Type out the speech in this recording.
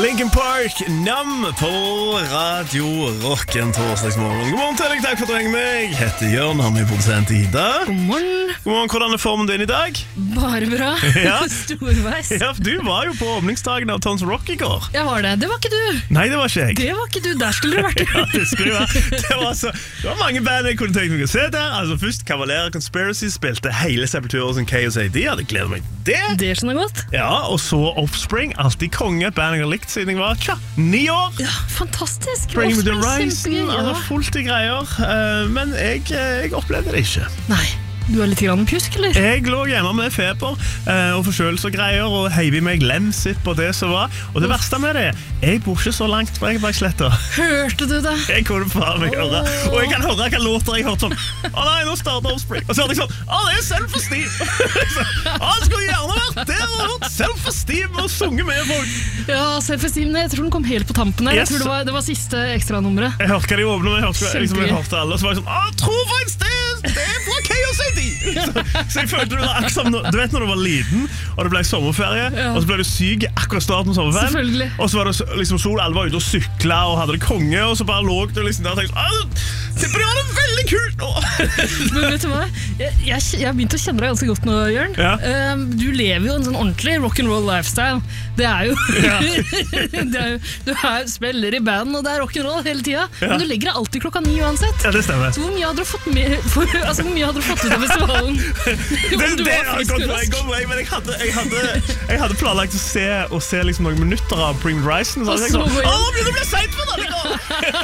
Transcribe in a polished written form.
Linkin Park, Numb på Radio Rock en torsdagsmorgen. God morgen til deg, takk for at du henger med. Jeg heter Jørn, har med produsent Ida. God morgen. God morgen, hvordan formen din i dag? Bare bra. Ja. Storveis. Ja, du var jo på åpningsdagen av Tons Rock i går. Jeg var det. Det var ikke du. Nei, det var ikke jeg. Det var ikke du. Der skulle du vært. Ja, det skulle være. Det var mange band jeg kunne tenkt meg å se der. Altså først Cavalier Conspiracy spilte hele Sepultura som KOSAD. Jeg hadde gledet meg til det. Det skjønner jeg godt. Ja, og så Offspring, alltid konge, et band jeg har likt siden jeg var 9 år. Ja, fantastisk. Bring Me The Offspring, Horizon, kjempegøy, altså ja. fullt i greier, men jeg opplevde det ikke. Nei, du er litt grann pjusk, eller? Jeg lå hjemme med feber og forkjølelse og greier, og heiv i meg lemsipp på det som var. Og det verste med det, jeg bor ikke så langt på Egebergsletta. Hørte du det? Jeg kunne faen meg høre, og jeg kan høre hva låter jeg hørte sånn. Å nei, nå starter Offspring. Og så hørte jeg sånn, det er Self-Esteem. Han skulle gjerne vært der og hørt Self-Esteem og sunget med folk. Ja, Self-Esteem, jeg tror den kom helt på tampen her. Yes. Jeg tror det var siste ekstra nummeret. Jeg hørte hva de åpnet med, Kjempegøy. jeg hørte alle, og så var jeg sånn, tro faktisk det er fra KOSAD. Så jeg følte det akkurat som, du vet når du var liten, og det ble sommerferie, Ja. og så ble du syk akkurat starten av sommerferien, Selvfølgelig. og så var det liksom sol, alle var ute og sykla, og hadde det konge, og så bare lå du liksom der og tenkte, tipper de har det veldig kult nå. Men vet du hva? Jeg har begynt å kjenne deg ganske godt nå, Jørn. Ja. Du lever jo en sånn ordentlig rock'n'roll lifestyle. Det er jo, Ja. du spiller i band, og det er rock'n'roll hele tiden. Ja. Men du legger deg alltid 9 uansett. Ja, det stemmer. Så hvor mye hadde du fått med, hvor mye hadde du fått ut av festivalen? Om du Det var har frisk og rask? gått vei, men jeg hadde planlagt å se liksom noen minutter av Bring Me The Horizon, så Og jeg tenkte så gå sånn, hjem. nå blir det sent for deg!